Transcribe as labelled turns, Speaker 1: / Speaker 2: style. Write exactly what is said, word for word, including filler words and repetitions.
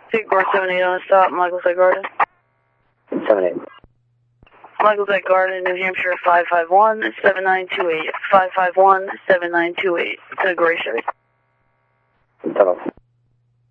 Speaker 1: Take Gore seven eight on a stop, Michael's at Garden.
Speaker 2: seven eight.
Speaker 1: Michael's at Garden, New Hampshire, five five one, seven nine two eight. five five one, seven nine two eight. To Gray Chevy.
Speaker 2: seven.